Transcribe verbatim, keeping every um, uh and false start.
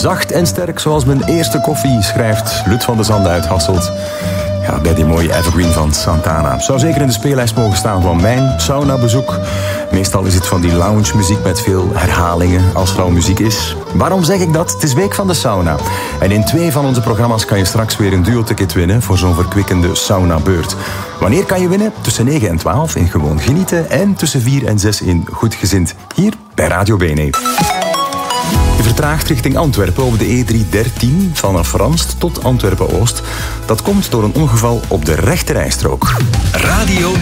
Zacht en sterk zoals mijn eerste koffie, schrijft Lut van de Zande uit Hasselt. Ja, bij die mooie evergreen van Santana. Zou zeker in de speellijst mogen staan van mijn saunabezoek. Meestal is het van die lounge muziek met veel herhalingen als er al muziek is. Waarom zeg ik dat? Het is week van de sauna. En in twee van onze programma's kan je straks weer een duo-ticket winnen voor zo'n verkwikkende saunabeurt. Wanneer kan je winnen? Tussen negen en twaalf in Gewoon Genieten en tussen vier en zes in Goed Gezind. Hier bij Radio Bene. Je vertraagt richting Antwerpen op de E driehonderddertien vanaf Ranst tot Antwerpen-Oost. Dat komt door een ongeval op de rechterrijstrook. Radio